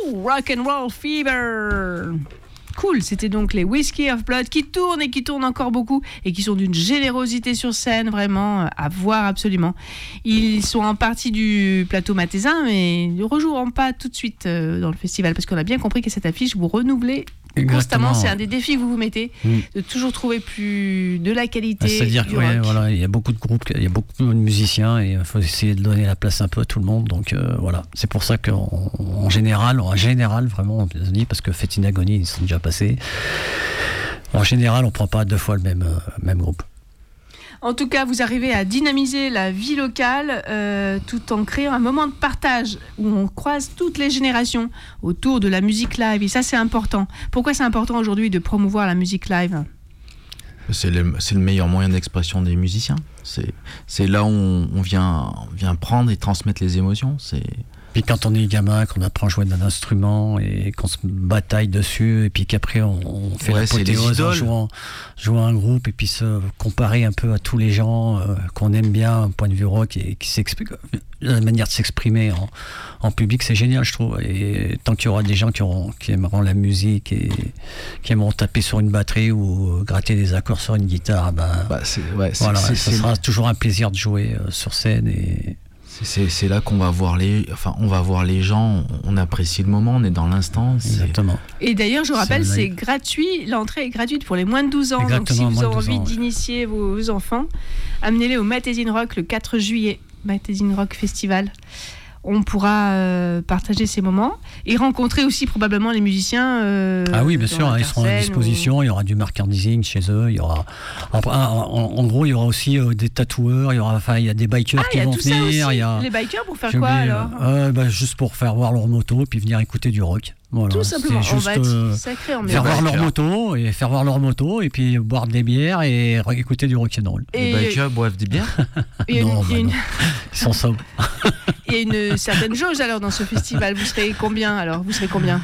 Rock and Roll Fever. Cool, c'était donc les Whiskey of Blood qui tournent encore beaucoup et qui sont d'une générosité sur scène vraiment à voir absolument. Ils sont en partie du plateau Mathésin mais ne rejoueront pas tout de suite dans le festival parce qu'on a bien compris que cette affiche vous renouvelez constamment. C'est un des défis que vous vous mettez, de toujours trouver plus de la qualité. C'est-à-dire qu'il voilà, y a beaucoup de groupes, il y a beaucoup de musiciens et il faut essayer de donner la place un peu à tout le monde. Donc voilà, c'est pour ça qu'en général, vraiment, parce que Fête in Agony, ils sont déjà passés. En général, on ne prend pas 2 fois le même groupe. En tout cas, vous arrivez à dynamiser la vie locale tout en créant un moment de partage où on croise toutes les générations autour de la musique live. Et ça, c'est important. Pourquoi c'est important aujourd'hui de promouvoir la musique live ? C'est le meilleur moyen d'expression des musiciens. C'est là où on vient prendre et transmettre les émotions. Puis quand on est gamin, qu'on apprend à jouer d'un instrument et qu'on se bataille dessus, et puis qu'après on fait l'apothéose en jouant un groupe, et puis se comparer un peu à tous les gens qu'on aime bien, un point de vue rock, et qui s'exprime, la manière de s'exprimer en public, c'est génial, je trouve. Et tant qu'il y aura des gens qui aimeront la musique et qui aimeront taper sur une batterie ou gratter des accords sur une guitare, ça sera toujours un plaisir de jouer sur scène. Et c'est là qu'on va voir les gens, on apprécie le moment, on est dans l'instant. Exactement. Et d'ailleurs, je vous rappelle, c'est gratuit, l'entrée est gratuite pour les moins de 12 ans. Exactement, donc si vous avez envie d'initier vos enfants, amenez-les au Mathésin Rock le 4 juillet, Mathésin Rock Festival. On pourra partager ces moments et rencontrer aussi probablement les musiciens. Ah oui, bien sûr, ils seront à disposition. Il y aura du merchandising chez eux. Il y aura, en gros, il y aura aussi des tatoueurs. Il y a des bikers qui vont venir. Il y a les bikers pour faire quoi alors ? Juste pour faire voir leur moto et puis venir écouter du rock. Voilà, tout simplement, c'est juste, on va être sacré en faire voir leur moto et puis boire des bières et écouter du rock'n'roll. Les bikers boivent des bières ? Non, ils sont sobres. Il y a une certaine jauge alors dans ce festival. Vous serez combien alors ? Pardon ?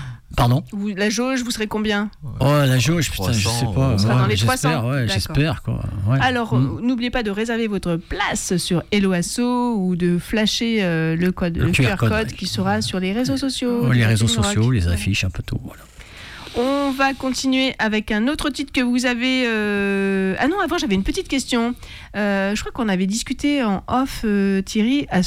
La jauge, vous serez combien ? La jauge, putain, je sais pas. On sera dans les 300. J'espère quoi. Ouais. Alors, n'oubliez pas de réserver votre place sur Hello Asso ou de flasher le QR code qui sera sur les réseaux sociaux. Les réseaux sociaux, les affiches, un peu tout. Voilà. On va continuer avec un autre titre que vous avez... Ah non, avant, j'avais une petite question. Je crois qu'on avait discuté en off, Thierry, à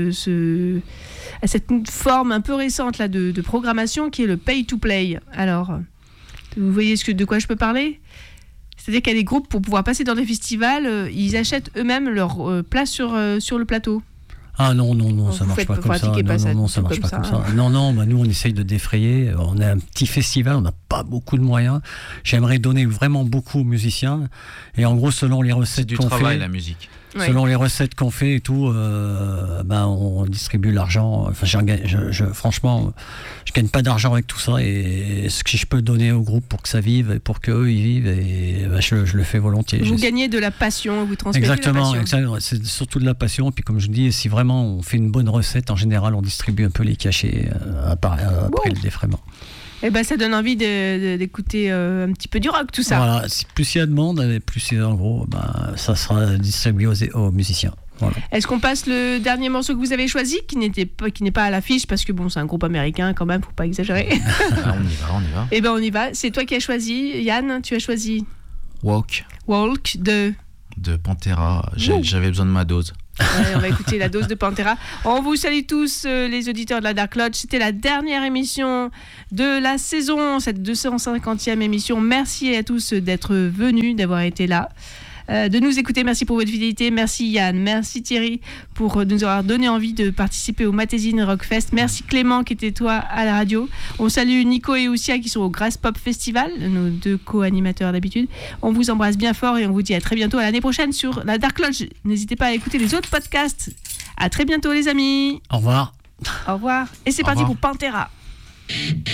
cette forme un peu récente là, de programmation qui est le pay-to-play. Alors, vous voyez de quoi je peux parler ? C'est-à-dire qu'il y a des groupes, pour pouvoir passer dans les festivals, ils achètent eux-mêmes leur place sur le plateau. Ah non, ça marche pas comme ça. Non, ça marche pas comme ça. Non, nous on essaye de défrayer. On est un petit festival, on n'a pas beaucoup de moyens. J'aimerais donner vraiment beaucoup aux musiciens. Et en gros, selon les recettes qu'on fait... C'est du travail, la musique. Selon les recettes qu'on fait et tout, on distribue l'argent. Enfin, franchement, je gagne pas d'argent avec tout ça. Et ce que je peux donner au groupe pour que ça vive et pour qu'eux ils vivent, et je le fais volontiers. Vous gagnez de la passion, vous transmettez la passion. Exactement, c'est surtout de la passion. Et puis comme je dis, si vraiment on fait une bonne recette, en général, on distribue un peu les cachets après le défraiement. Ça donne envie d'écouter un petit peu du rock, tout ça. Voilà, plus il y a de monde, plus en gros, ça sera distribué aux musiciens. Voilà. Est-ce qu'on passe le dernier morceau que vous avez choisi, qui n'est pas à l'affiche, parce que c'est un groupe américain quand même, faut pas exagérer. On y va. Eh ben on y va. C'est toi qui as choisi, Yann. Tu as choisi Walk de Pantera. J'avais besoin de ma dose. On va écouter la dose de Pantera. On vous salue tous les auditeurs de la Dark Lodge. C'était la dernière émission de la saison, cette 250e émission. Merci à tous d'être venus, d'avoir été là, de nous écouter. Merci pour votre fidélité. Merci Yann, merci Thierry pour nous avoir donné envie de participer au Mathésin Rockfest. Merci Clément qui était toi à la radio. On salue Nico et Oussia qui sont au Grass Pop Festival, nos 2 co-animateurs d'habitude. On vous embrasse bien fort et on vous dit à très bientôt, à l'année prochaine sur la Dark Lodge. N'hésitez pas à écouter les autres podcasts. À très bientôt les amis. Au revoir. Au revoir. Et c'est parti pour Pantera.